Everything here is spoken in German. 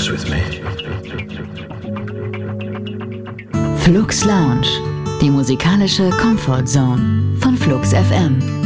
dance with me? Flux Lounge, die musikalische Comfort Zone von Flux FM.